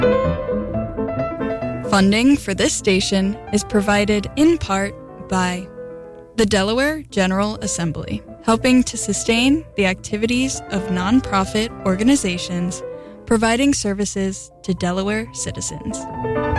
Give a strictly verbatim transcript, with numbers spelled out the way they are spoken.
Funding for this station is provided in part by the Delaware General Assembly, helping to sustain the activities of nonprofit organizations providing services to Delaware citizens.